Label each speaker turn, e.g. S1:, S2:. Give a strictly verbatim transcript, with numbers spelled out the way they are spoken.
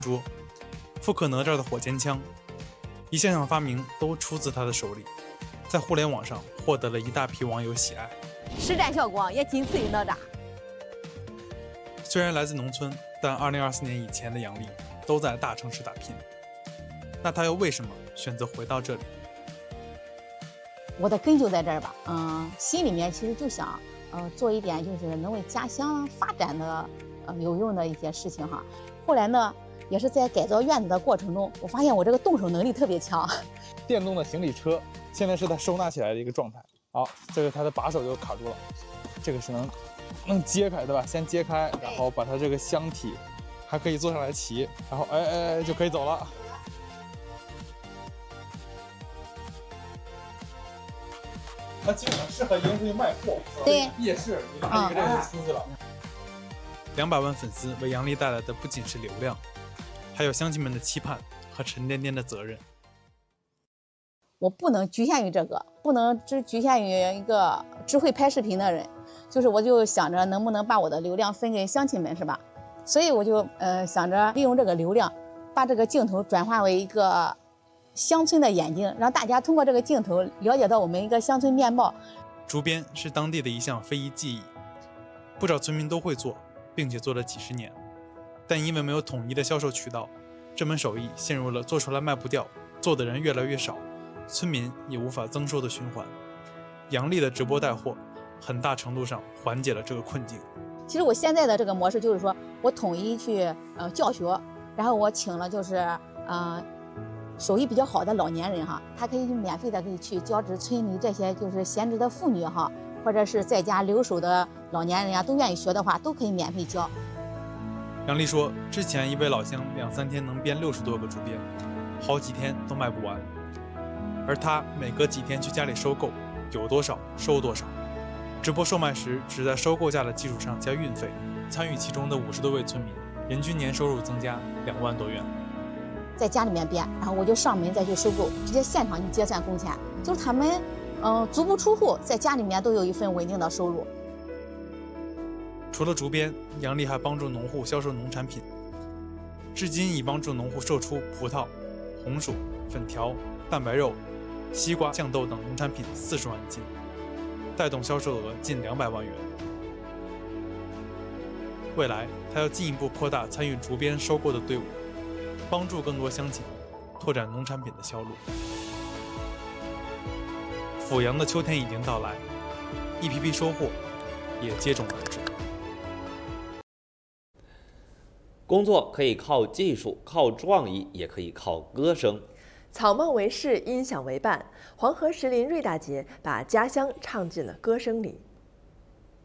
S1: 说，复刻哪吒的火尖枪，一项项发明都出自他的手里，在互联网上获得了一大批网友喜爱。
S2: 实战效果也仅次于哪吒。
S1: 虽然来自农村，但二零二四年以前的杨丽都在大城市打拼。那他又为什么选择回到这里？
S2: 我的根就在这儿吧，嗯，心里面其实就想，呃，做一点就是能为家乡发展的，呃，有用的一些事情哈。后来呢，也是在改造院子的过程中，我发现我这个动手能力特别强。
S3: 电动的行李车现在是它收纳起来的一个状态。好，这个它的把手就卡住了，这个是能能揭开，对吧？先揭开，然后把它这个箱体还可以坐上来骑，然后哎哎哎就可以走了。它基本上适合一个人出去卖货，
S2: 对，
S3: 夜市你拿一个这个就出去了。
S1: 两百万粉丝为杨丽带来的不仅是流量，还有乡亲们的期盼和沉甸甸的责任。
S2: 我不能局限于这个，不能只局限于一个只会拍视频的人，就是我就想着能不能把我的流量分给乡亲们，是吧？所以我就呃想着利用这个流量，把这个镜头转化为一个乡村的眼睛，让大家通过这个镜头了解到我们一个乡村面貌。
S1: 竹编是当地的一项非遗技艺，不少村民都会做，并且做了几十年，但因为没有统一的销售渠道，这门手艺陷入了做出来卖不掉，做的人越来越少，村民也无法增收的循环。杨丽的直播带货很大程度上缓解了这个困境。
S2: 其实我现在的这个模式就是说我统一去呃教学，然后我请了就是呃手艺比较好的老年人哈，他可以免费的可以去教职村里这些就是闲置的妇女哈，或者是在家留守的老年人呀，都愿意学的话，都可以免费教。
S1: 杨丽说，之前一位老乡两三天能编六十多个竹编，好几天都卖不完。而他每隔几天去家里收购，有多少收多少。直播售卖时只在收购价的基础上加运费，参与其中的五十多位村民，人均年收入增加两万多元。
S2: 在家里面编，然后我就上门再去收购，直接现场就结算工钱，就是他们嗯足不出户，在家里面都有一份稳定的收入。
S1: 除了竹编，杨丽还帮助农户销售农产品，至今已帮助农户售出葡萄、红薯、粉条、蛋白肉、西瓜、酱豆等农产品四十万斤，带动销售额近两百万元。未来，他要进一步扩大参与竹编收购的队伍，帮助更多乡亲拓展农产品的销路。阜阳的秋天已经到来，一批批收获也接踵而至。
S4: 工作可以靠技术，靠创意，也可以靠歌声。
S5: 草梦为事，音响为伴。黄河石林瑞大姐把家乡唱进了歌声里。